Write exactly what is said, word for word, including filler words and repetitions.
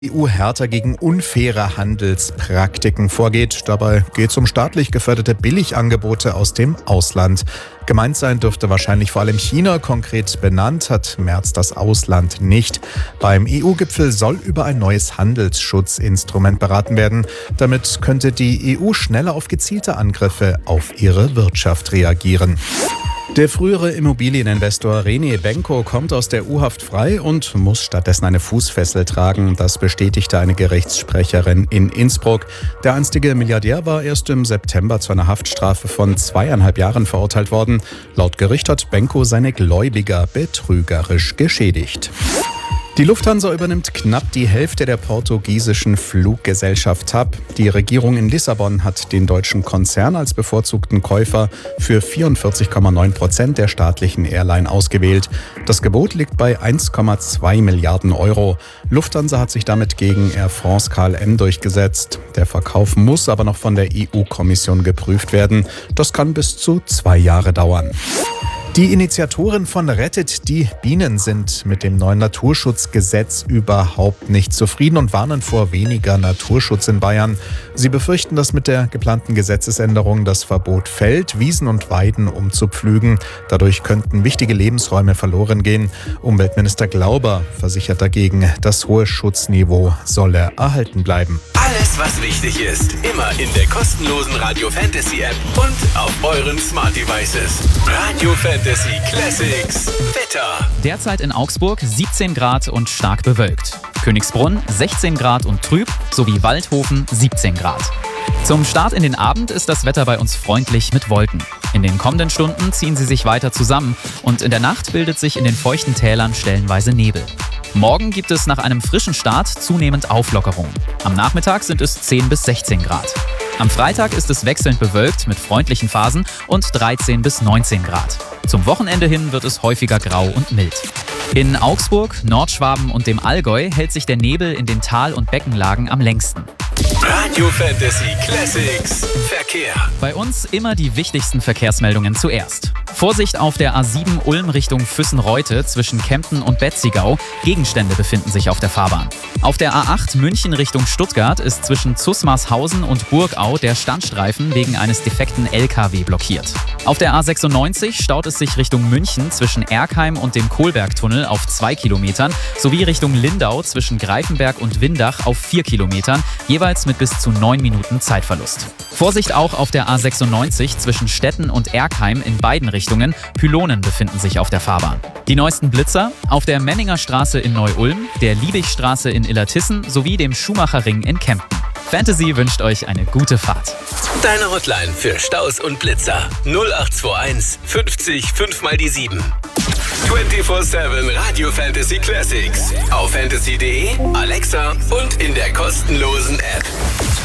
E U härter gegen unfaire Handelspraktiken vorgeht. Dabei geht es um staatlich geförderte Billigangebote aus dem Ausland. Gemeint sein dürfte wahrscheinlich vor allem China. Konkret benannt hat Merz das Ausland nicht. Beim E U-Gipfel soll über ein neues Handelsschutzinstrument beraten werden. Damit könnte die E U schneller auf gezielte Angriffe auf ihre Wirtschaft reagieren. Der frühere Immobilieninvestor René Benko kommt aus der U-Haft frei und muss stattdessen eine Fußfessel tragen. Das bestätigte eine Gerichtssprecherin in Innsbruck. Der einstige Milliardär war erst im September zu einer Haftstrafe von zweieinhalb Jahren verurteilt worden. Laut Gericht hat Benko seine Gläubiger betrügerisch geschädigt. Die Lufthansa übernimmt knapp die Hälfte der portugiesischen Fluggesellschaft T A P. Die Regierung in Lissabon hat den deutschen Konzern als bevorzugten Käufer für vierundvierzig Komma neun Prozent der staatlichen Airline ausgewählt. Das Gebot liegt bei eins Komma zwei Milliarden Euro. Lufthansa hat sich damit gegen Air France K L M durchgesetzt. Der Verkauf muss aber noch von der E U-Kommission geprüft werden. Das kann bis zu zwei Jahre dauern. Die Initiatoren von Rettet die Bienen sind mit dem neuen Naturschutzgesetz überhaupt nicht zufrieden und warnen vor weniger Naturschutz in Bayern. Sie befürchten, dass mit der geplanten Gesetzesänderung das Verbot fällt, Wiesen und Weiden umzupflügen. Dadurch könnten wichtige Lebensräume verloren gehen. Umweltminister Glauber versichert dagegen, das hohe Schutzniveau solle erhalten bleiben. Alles, was wichtig ist, immer in der kostenlosen Radio Fantasy App und auf euren Smart Devices. Radio Fantasy Classics Wetter. Derzeit in Augsburg siebzehn Grad und stark bewölkt. Königsbrunn sechzehn Grad und trüb, sowie Waldhofen siebzehn Grad. Zum Start in den Abend ist das Wetter bei uns freundlich mit Wolken. In den kommenden Stunden ziehen sie sich weiter zusammen und in der Nacht bildet sich in den feuchten Tälern stellenweise Nebel. Morgen gibt es nach einem frischen Start zunehmend Auflockerungen. Am Nachmittag sind es zehn bis sechzehn Grad. Am Freitag ist es wechselnd bewölkt mit freundlichen Phasen und dreizehn bis neunzehn Grad. Zum Wochenende hin wird es häufiger grau und mild. In Augsburg, Nordschwaben und dem Allgäu hält sich der Nebel in den Tal- und Beckenlagen am längsten. Radio Fantasy Classics Verkehr. Bei uns immer die wichtigsten Verkehrsmeldungen zuerst. Vorsicht auf der A sieben Ulm Richtung Füssen-Reute zwischen Kempten und Betzigau. Gegenstände befinden sich auf der Fahrbahn. Auf der A acht München Richtung Stuttgart ist zwischen Zusmarshausen und Burgau der Standstreifen wegen eines defekten L K W blockiert. Auf der A sechsundneunzig staut es sich Richtung München zwischen Erkheim und dem Kohlbergtunnel auf zwei Kilometern sowie Richtung Lindau zwischen Greifenberg und Windach auf vier Kilometern, jeweils mit bis zu neun Minuten Zeitverlust. Vorsicht auch auf der A sechsundneunzig zwischen Stetten und Erkheim in beiden Richtungen. Pylonen befinden sich auf der Fahrbahn. Die neuesten Blitzer auf der Menninger Straße in Neu-Ulm, der Liebigstraße in Illertissen sowie dem Schumacher-Ring in Kempten. Fantasy wünscht euch eine gute Fahrt. Deine Hotline für Staus und Blitzer null acht zwei eins fünfzig fünf mal die sieben. vierundzwanzig sieben Radio Fantasy Classics auf fantasy punkt de, Alexa und in der kostenlosen App.